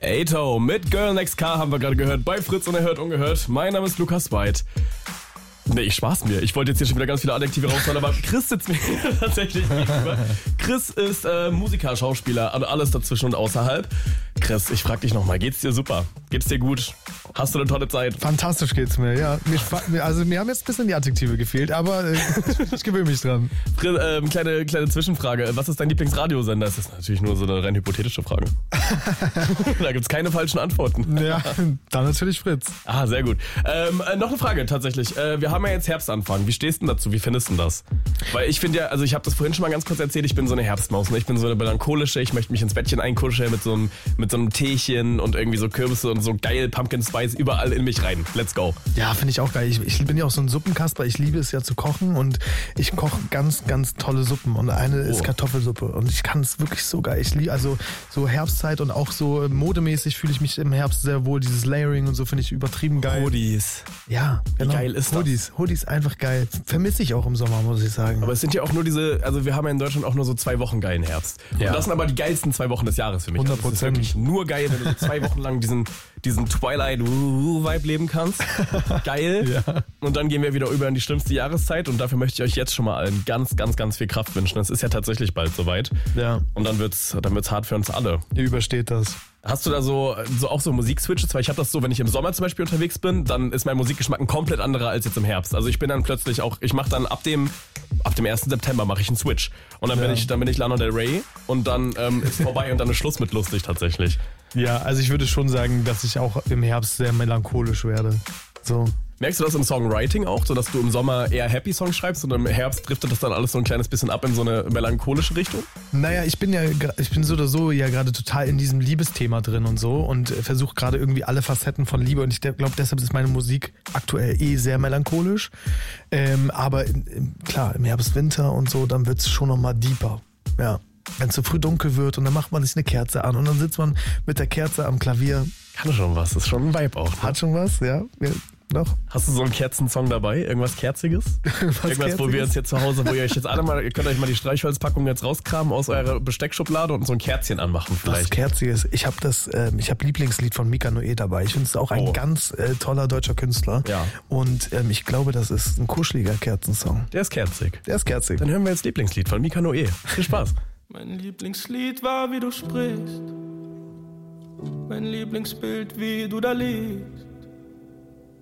Ato mit Girl Next Car haben wir gerade gehört bei Fritz und Erhört Ungehört. Mein Name ist Lukas White. Nee, ich spaß mir. Ich wollte jetzt hier schon wieder ganz viele Adjektive raushauen, aber Chris sitzt mir tatsächlich gegenüber. Chris ist Musiker, Schauspieler, also alles dazwischen und außerhalb. Chris, ich frag dich nochmal, geht's dir super? Geht's dir gut? Hast du eine tolle Zeit? Fantastisch geht's mir, ja. Mir haben jetzt ein bisschen die Adjektive gefehlt, aber ich gewöhne mich dran. Kleine Zwischenfrage. Was ist dein Lieblingsradiosender? Das ist natürlich nur so eine rein hypothetische Frage. Da gibt's keine falschen Antworten. Ja, dann natürlich Fritz. Ah, sehr gut. Noch eine Frage tatsächlich. Wir haben ja jetzt Herbstanfang. Wie stehst du denn dazu? Wie findest du das? Weil ich finde ja, also ich habe das vorhin schon mal ganz kurz erzählt, ich bin so eine Herbstmaus. Ne? Ich bin so eine melancholische, ich möchte mich ins Bettchen einkuscheln mit so einem Teechen und irgendwie so Kürbisse und so geil Pumpkin Spice überall in mich rein. Let's go. Ja, finde ich auch geil. Ich bin ja auch so ein Suppenkasper. Ich liebe es ja zu kochen und ich koche ganz, ganz tolle Suppen. Und eine ist Kartoffelsuppe und ich kann es wirklich so geil. Ich liebe also so Herbstzeit und auch so modemäßig fühle ich mich im Herbst sehr wohl. Dieses Layering und so finde ich übertrieben geil. Hoodies. Ja, genau. Wie geil ist das? Hoodies einfach geil. Vermisse ich auch im Sommer, muss ich sagen. Aber es sind ja auch nur also wir haben ja in Deutschland auch nur so 2 Wochen geilen Herbst. Ja. Und das sind aber die geilsten 2 Wochen des Jahres für mich. 100%. Das ist wirklich nur geil, wenn du so 2 Wochen lang diesen Twilight-Vibe leben kannst. Geil. Ja. Und dann gehen wir wieder über in die schlimmste Jahreszeit und dafür möchte ich euch jetzt schon mal allen ganz, ganz, ganz viel Kraft wünschen. Es ist ja tatsächlich bald soweit. Ja. Und dann wird's hart für uns alle. Ihr übersteht das. Hast du da so auch so Musikswitches? Weil ich habe das so, wenn ich im Sommer zum Beispiel unterwegs bin, dann ist mein Musikgeschmack ein komplett anderer als jetzt im Herbst. Also ich bin dann plötzlich auch, ich mache dann ab dem 1. September mache ich einen Switch. Und dann bin ich Lana Del Rey und dann ist vorbei und dann ist Schluss mit lustig tatsächlich. Ja, also ich würde schon sagen, dass ich auch im Herbst sehr melancholisch werde. So. Merkst du das im Songwriting auch, so dass du im Sommer eher Happy-Songs schreibst und im Herbst driftet das dann alles so ein kleines bisschen ab in so eine melancholische Richtung? Naja, ich bin so oder so ja gerade total in diesem Liebesthema drin und so und versuche gerade irgendwie alle Facetten von Liebe und ich glaube, deshalb ist meine Musik aktuell sehr melancholisch. Aber klar, im Herbst, Winter und so, dann wird es schon nochmal deeper. Ja. Wenn es zu früh dunkel wird und dann macht man sich eine Kerze an und dann sitzt man mit der Kerze am Klavier. Kann schon was, ist schon ein Vibe auch. Ne? Hat schon was, ja. Noch. Hast du so einen Kerzensong dabei? Irgendwas Kerziges? Irgendwas, wo wir uns jetzt zu Hause, wo ihr euch jetzt alle mal, ihr könnt euch mal die Streichholzpackung jetzt rauskramen aus eurer Besteckschublade und so ein Kerzchen anmachen vielleicht. Was Kerziges? Ich habe Lieblingslied von Mika Noe dabei. Ich finde es auch ein ganz toller deutscher Künstler. Ja. Und ich glaube, das ist ein kuscheliger Kerzensong. Der ist kerzig. Dann hören wir jetzt Lieblingslied von Mika Noe. Viel Spaß. Mein Lieblingslied war, wie du sprichst. Mein Lieblingsbild, wie du da liegst.